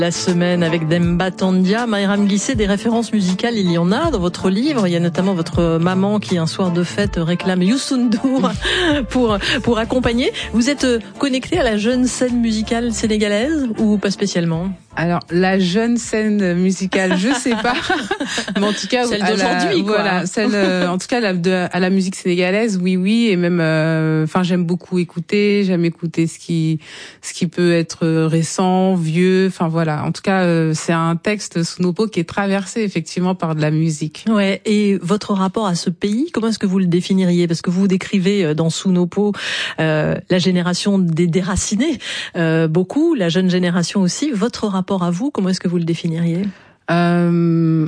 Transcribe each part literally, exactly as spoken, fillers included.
La semaine avec Demba Tandia, Mayram Guissé, des références musicales, il y en a dans votre livre. Il y a notamment votre maman qui, un soir de fête, réclame Youssou N'Dour pour, pour accompagner. Vous êtes connecté à la jeune scène musicale sénégalaise ou pas spécialement? Alors, la jeune scène musicale, je sais pas. Mais en tout cas, celle d'aujourd'hui, quoi. Voilà, celle, euh, en tout cas, la, de, à la musique sénégalaise, oui, oui. Et même, enfin, euh, j'aime beaucoup écouter. J'aime écouter ce qui, ce qui peut être récent, vieux. Enfin, voilà. En tout cas, euh, c'est un texte Sunopo qui est traversé, effectivement, par de la musique. Ouais. Et votre rapport à ce pays, comment est-ce que vous le définiriez? Parce que vous décrivez dans Sunopo, euh, la génération des déracinés, euh, beaucoup, la jeune génération aussi. Votre rapport rapport à vous, comment est-ce que vous le définiriez? euh,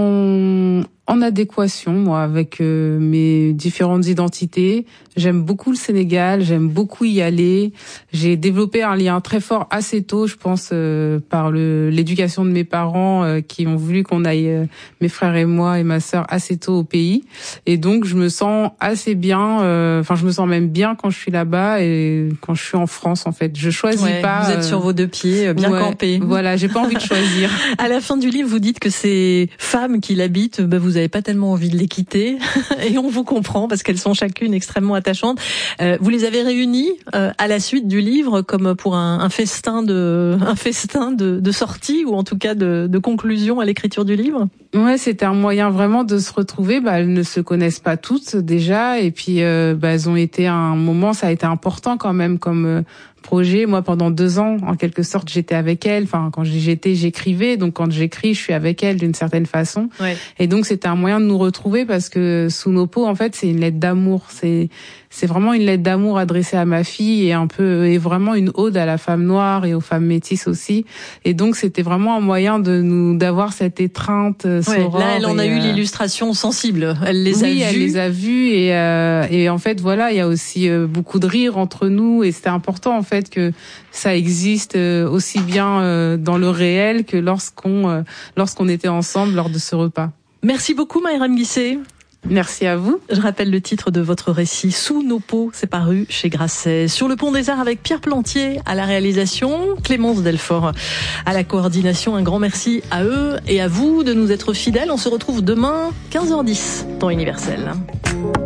en, en adéquation, moi, avec euh, mes différentes identités. J'aime beaucoup le Sénégal, j'aime beaucoup y aller. J'ai développé un lien très fort assez tôt, je pense, euh, par le, l'éducation de mes parents euh, qui ont voulu qu'on aille, euh, mes frères et moi et ma sœur, assez tôt au pays. Et donc, je me sens assez bien, euh, enfin, je me sens même bien quand je suis là-bas et quand je suis en France, en fait. Je choisis ouais, pas... Vous êtes euh, sur vos deux pieds, bien ouais, campés. Voilà, j'ai pas envie de choisir. À la fin du livre, vous dites que ces femmes qui l'habitent, bah, vous avez pas tellement envie de les quitter. Et on vous comprend parce qu'elles sont chacune extrêmement attachantes. Euh, vous les avez réunies euh, à la suite du livre comme pour un, un festin de un festin de, de sortie ou en tout cas de, de conclusion à l'écriture du livre. Ouais, c'était un moyen vraiment de se retrouver. Bah, elles ne se connaissent pas toutes déjà, et puis euh, bah, elles ont été à un moment, ça a été important quand même comme euh, projet. Moi, pendant deux ans, en quelque sorte, j'étais avec elles. Enfin, quand j'étais, j'écrivais. Donc, quand j'écris, je suis avec elles d'une certaine façon. Ouais. Et donc, c'était un moyen de nous retrouver parce que Sunopo, en fait, c'est une lettre d'amour. C'est c'est vraiment une lettre d'amour adressée à ma fille et un peu et vraiment une ode à la femme noire et aux femmes métisses aussi. Et donc, c'était vraiment un moyen de nous d'avoir cette étreinte. Ouais, là, elle en a et, eu euh, l'illustration sensible. Elle les oui, a vues. elle les a vues et euh, et en fait, voilà, il y a aussi euh, beaucoup de rire entre nous et c'était important en fait que ça existe euh, aussi bien euh, dans le réel que lorsqu'on euh, lorsqu'on était ensemble lors de ce repas. Merci beaucoup, Mayram Guissé. Merci à vous. Je rappelle le titre de votre récit, Sunopo, c'est paru chez Grasset. Sur le Pont des Arts avec Pierre Plantier à la réalisation, Clémence Delfort à la coordination. Un grand merci à eux et à vous de nous être fidèles. On se retrouve demain, quinze heures dix, temps universel.